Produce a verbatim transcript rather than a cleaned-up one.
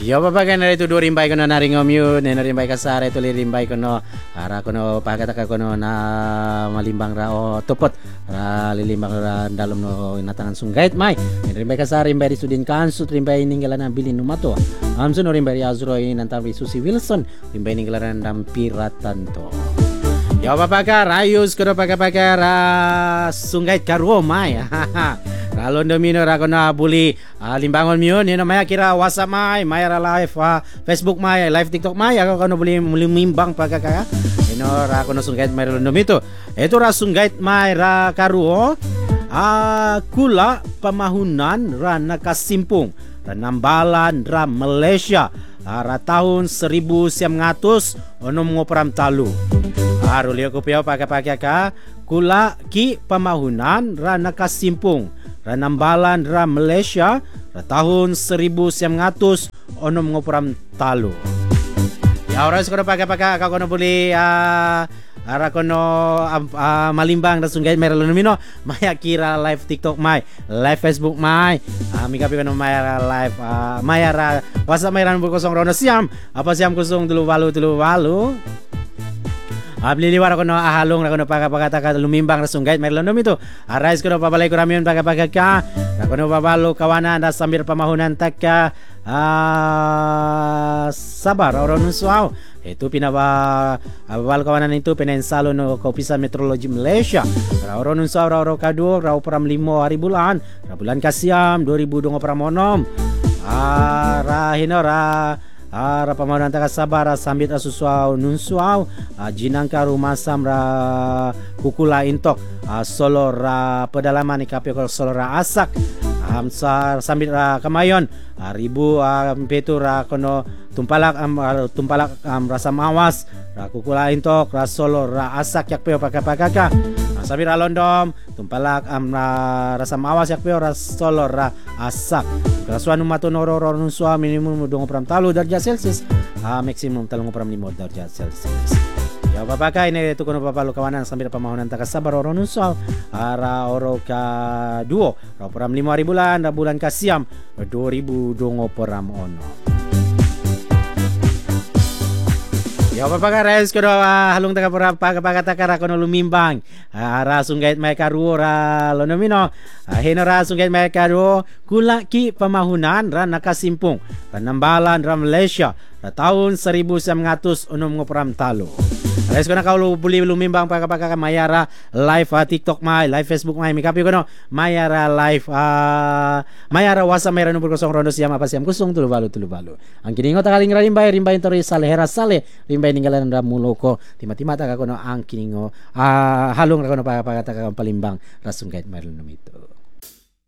Yo papagan na ito do rimbay ko no naring omyo ne rimbay ka sare to rimbay ko no ara ko no pagkataka ko no na malimbang ra o tupot ra lilimbang ra dalom no inatangan sunggait mai rimbay ka sare rimbay sudin kansut rimbay ninggalan na bilin numato amso no rimbay azro ini nantam Susi Wilson rimbay ninggalan dam piratan to. Yo papaga rayus ko no pagkapaga ra sunggait karuo mai Ralon domino ra ko na buli uh, limbangon miyon yun maya kira WhatsApp mai maya ra live uh, Facebook mai live TikTok mai ako kano buli mulimbang pagkaka ino ra ko na sunggait mai ralon domito ito ra sunggait mai ra karuo uh, kula pamahunan ra nakasimpung ra nambalan ra Malaysia uh, ra tahun seribu siam ngatus onom ngoperam talu arulio ko piao pagkapagka kula ki pamahunan ra nakasimpung Ranambalan ra Malaysia ra tahun seribu siam ngatus onom ngoperam talu. Ya oras ko na pagkapaka ako na buli uh, ara ko no uh, uh, malimbang na sunggay meron mino maya kira live TikTok mai live Facebook mai uh, mikapi ko no maya live uh, maya ra wasa may ran kosong rono siam apa siam kosong tulu walu tulu walu Abliliwar ako no ahalong ako no pagkapagata lumimbang na sunggait meron ito arais ko no pabalay ko ramiyon pagkapagka ako no babalo kawana na samir pamahunan taka uh, sabar oron suaw itu pinaba abal kawanan itu penensalo no Kopisa Meteorologi Malaysia oron suaw ro kadu rau peram limo hari bulan ra bulan kasiam dua ribu dua puluh onom ah ra hinora Ara pamahunan taka sabar sambit asuswaw nunsuaw uh, jinangka rumasam ra kukula intok uh, solo ra pedalaman ikapi ko solo ra asak um, sa sambit ra kamayon uh, ribu uh, petu ra kono tumpalak um, uh, tumpalak um, rasa mawas ra kukula intok ra solo ra asak yak peo pakapakaka uh, sambit ra londom tumpalak um, ra rasa mawas yak peo ra solo ra asak Kerasuan umato nororo nunsua minimum dua puluh talu darjah Celsius, ah maksimum talong pram limo darjah Celsius. Ya papaka ini itu kono papalo kawanan sambil pamahunan taka sabar oro nunsua ara oro ka duo, ro pram limo hari bulan, ra bulan ka siam dua ribu dua puluh ono. Ya papaka rais kono halung taka pura pagapagata kara kono lumimbang ara sunggait mai karuo ra lonomino hino ra sunggait mai karuo kula ki pamahunan ra nakasimpung ranambalan ra Malaysia ra tahun seribu siam ngatus onom ngoperam talu rais kono kau buli lumimbang pagapagaka mayara live uh, TikTok mai live Facebook mai mikapi kono mayara live uh, mayara wasa mayra nomor kosong rondo siam apa siam kusung tulu balu tulu balu ang kiningo takaling ra rimbay rimbay tori sale hera sale rimbay ninggalan ra muloko tima-tima taka kono ang kiningo uh, halung ra kono pagapagata ka palimbang ra sunggait mayroon ito